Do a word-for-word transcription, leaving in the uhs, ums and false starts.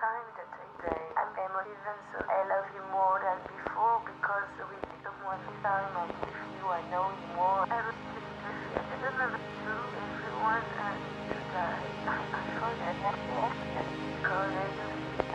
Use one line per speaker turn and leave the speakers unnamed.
time that I say I'm emotive and so I love you more than before because with someone this time I give you I know you more. I was just I don't know if it's true.